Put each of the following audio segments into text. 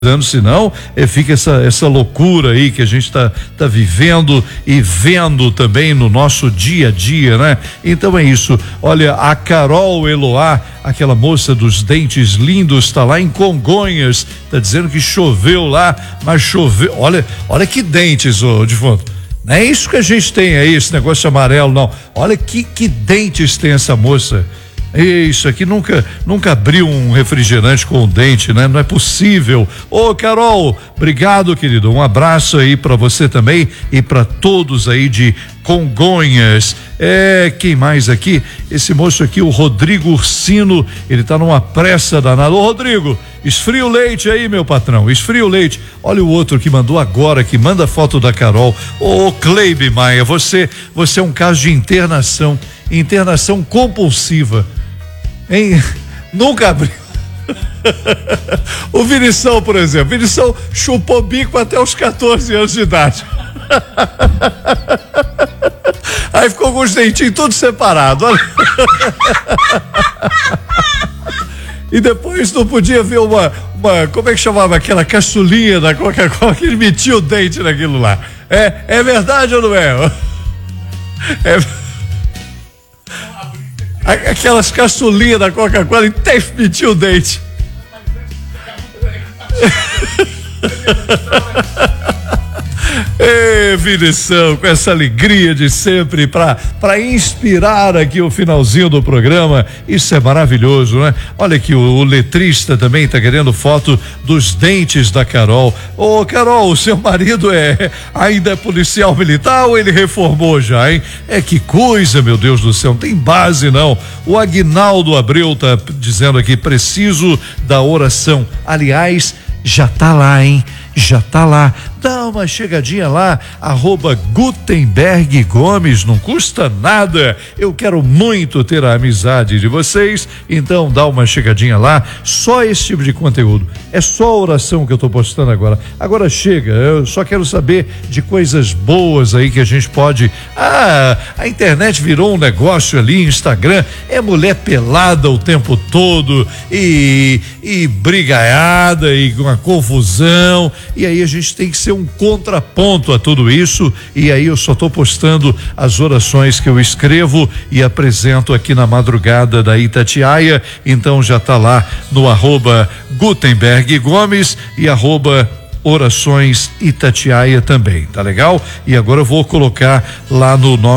senão fica essa loucura aí que a gente tá vivendo e vendo também no nosso dia a dia, né? Então é isso. Olha, a Carol Eloá, aquela moça dos dentes lindos, tá lá em Congonhas, tá dizendo que choveu lá, mas choveu, olha que dentes, ô defunto. Não é isso que a gente tem aí, esse negócio amarelo, não. Olha que dentes tem essa moça. Isso aqui nunca abriu um refrigerante com o dente, né? Não é possível. Ô Carol, obrigado, querido, um abraço aí pra você também e pra todos aí de Congonhas. Quem mais aqui? Esse moço aqui, o Rodrigo Ursino, ele tá numa pressa danada. Ô Rodrigo, esfria o leite aí, meu patrão, esfria o leite. Olha o outro que mandou agora, que manda foto da Carol. Ô Cleibe Maia, você é um caso de internação compulsiva. Hein? Nunca abriu. O Vinição, por exemplo, Vinição chupou bico até os 14 anos de idade. Aí ficou com os dentinhos tudo separado. E depois não podia ver uma como é que chamava aquela caçulinha da Coca-Cola que ele metia o dente naquilo lá. É verdade ou não é? Aquelas caçulinhas da Coca-Cola e metia o dente. Vinição, com essa alegria de sempre para inspirar aqui o finalzinho do programa, isso é maravilhoso, né? Olha aqui, o letrista também tá querendo foto dos dentes da Carol. Ô Carol, o seu marido ainda é policial militar ou ele reformou já, hein? Que coisa, meu Deus do céu, não tem base não. O Aguinaldo Abreu tá dizendo aqui, preciso da oração. Aliás, já tá lá, hein? Já tá lá. Dá uma chegadinha lá, @Gutenberg Gomes, não custa nada. Eu quero muito ter a amizade de vocês, então dá uma chegadinha lá. Só esse tipo de conteúdo, é só a oração que eu tô postando agora. Agora chega, eu só quero saber de coisas boas aí que a gente pode. A internet virou um negócio ali, Instagram, é mulher pelada o tempo todo e brigaiada e uma confusão, e aí a gente tem que ser um contraponto a tudo isso, e aí eu só tô postando as orações que eu escrevo e apresento aqui na madrugada da Itatiaia, então já tá lá no @Gutenberg Gomes e @Orações Itatiaia também, tá legal? E agora eu vou colocar lá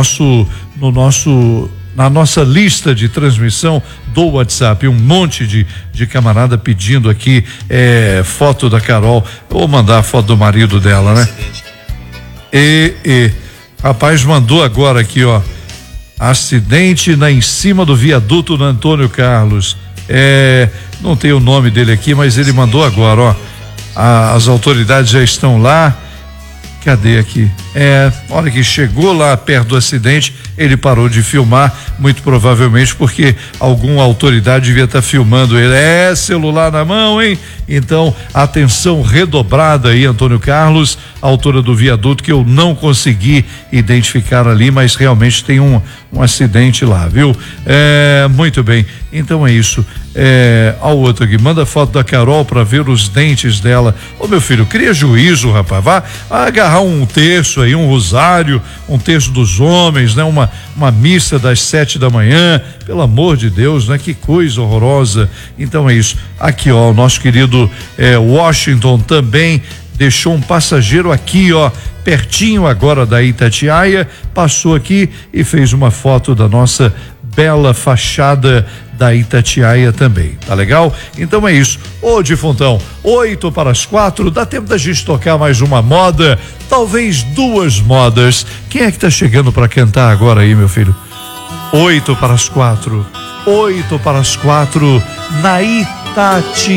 na nossa lista de transmissão do WhatsApp, um monte de camarada pedindo aqui foto da Carol. Eu vou mandar a foto do marido dela, né? Rapaz, mandou agora aqui, ó. Acidente em cima do viaduto do Antônio Carlos. Não tem o nome dele aqui, mas ele mandou agora, ó. As autoridades já estão lá. Cadê aqui? Olha que chegou lá perto do acidente, ele parou de filmar, muito provavelmente porque alguma autoridade devia estar filmando ele. Celular na mão, hein? Então, atenção redobrada aí, Antônio Carlos, altura do viaduto, que eu não consegui identificar ali, mas realmente tem um acidente lá, viu? Muito bem, então é isso. Ao outro aqui, manda foto da Carol para ver os dentes dela. Ô meu filho, cria juízo, rapaz, vá agarrar um terço aí, um rosário, um terço dos homens, né? Uma missa das 7 da manhã, pelo amor de Deus, né? Que coisa horrorosa. Então é isso. Aqui, ó, o nosso querido Washington também deixou um passageiro aqui, ó, pertinho agora da Itatiaia, passou aqui e fez uma foto da nossa bela fachada da Itatiaia também, tá legal? Então é isso. Ô defuntão, 3:08, dá tempo da gente tocar mais uma moda, talvez duas modas. Quem é que tá chegando para cantar agora aí, meu filho? 3:08, 3:08 na Itatiaia.